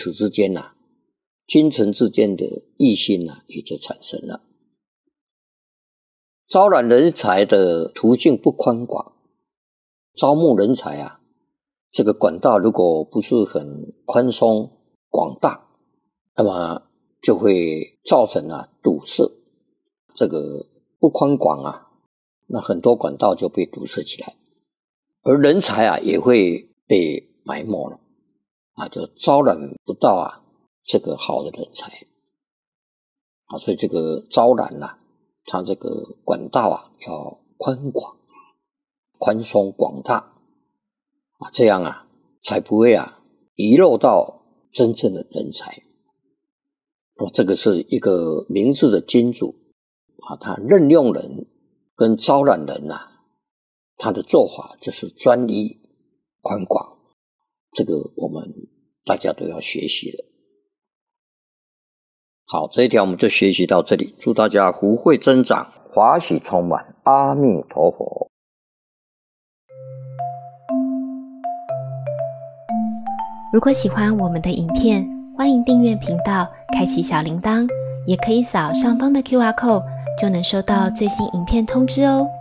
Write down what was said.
此之间君臣之间的异性也就产生了。招揽人才的途径不宽广，招募人才这个管道如果不是很宽松广大，那么就会造成堵塞。这个不宽广那很多管道就被堵塞起来，而人才也会被埋没了就招揽不到这个好的人才所以这个招揽它这个管道要宽广、宽松广大这样才不会遗漏到真正的人才。这个是一个明智的君主他任用人跟招揽人他的做法就是专一、宽广，这个我们大家都要学习的。好，这一条我们就学习到这里，祝大家福慧增长，华喜充满，阿弥陀佛。 如果喜欢我们的影片，欢迎订阅频道，开启小铃铛，也可以扫上方的 QR code， 就能收到最新影片通知哦。